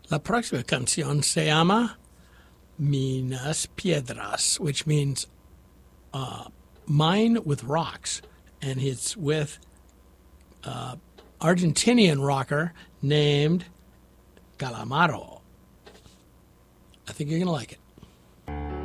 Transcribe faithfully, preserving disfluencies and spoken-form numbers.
La próxima canción se llama Minas Piedras, which means uh, mine with rocks. And it's with uh, Argentinian rocker named Calamaro. I think you're going to like it.